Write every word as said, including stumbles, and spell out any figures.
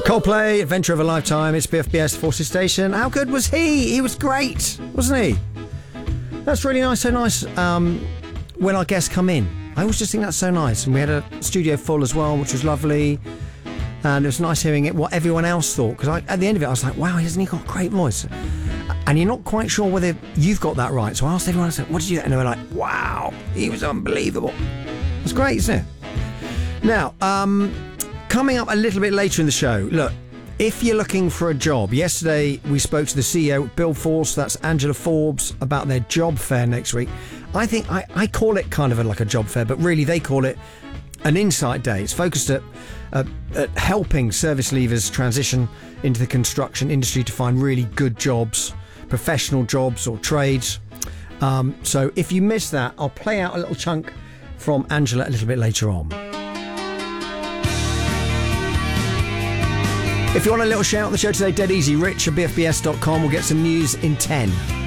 Coldplay, Adventure of a Lifetime. It's B F B S Forces Station. How good was he? He was great, wasn't he? That's really nice. So nice um, when our guests come in. I always just think that's so nice. And we had a studio full as well, which was lovely. And it was nice hearing it, what everyone else thought. Because at the end of it, I was like, wow, hasn't he got a great voice? And you're not quite sure whether you've got that right. So I asked everyone, I said, what did you think? And they were like, wow, he was unbelievable. It's great, isn't it? Now, um, coming up a little bit later in the show, look, if you're looking for a job, yesterday we spoke to the C E O, Bill Force, that's Angela Forbes, about their job fair next week. I think I, I call it kind of a, like a job fair, but really they call it an insight day. It's focused at, uh, at helping service leavers transition into the construction industry to find really good jobs, professional jobs or trades. Um, so if you missed that, I'll play out a little chunk from Angela a little bit later on. If you want a little shout out on the show today, dead easy, rich at b f b s dot com. We'll get some news in ten.